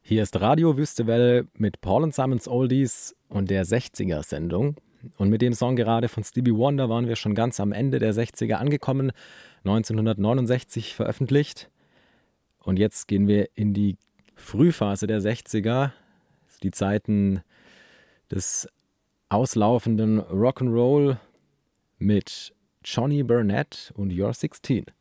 Hier ist Radio Wüstewelle mit Paul und Simons Oldies und der 60er-Sendung. Und mit dem Song gerade von Stevie Wonder waren wir schon ganz am Ende der 60er angekommen, 1969 veröffentlicht. Und jetzt gehen wir in die Frühphase der 60er, die Zeiten des auslaufenden Rock'n'Roll mit Johnny Burnett und You're 16.